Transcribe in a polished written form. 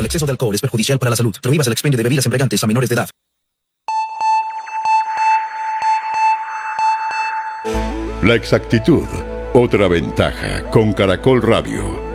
El exceso de alcohol es perjudicial para la salud. Prohíbas el expendio de bebidas embriagantes a menores de edad. La exactitud, otra ventaja con Caracol Radio.